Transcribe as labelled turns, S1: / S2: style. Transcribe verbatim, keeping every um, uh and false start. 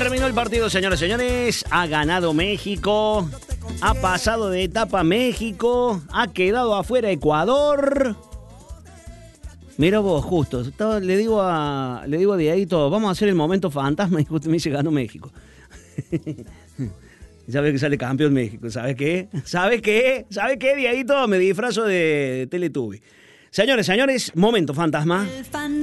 S1: Terminó el partido, señoras y señores. Ha ganado México. Ha pasado de etapa México. Ha quedado afuera Ecuador. Mira vos, justo. Estaba, le digo a le digo a Dieguito, vamos a hacer el momento fantasma y justo me dice ganó México. Ya ves que sale campeón México. ¿Sabes qué? ¿Sabes qué? ¿Sabes qué, Dieguito? Me disfrazo de Teletubby. Señores, señores, momento fantasma.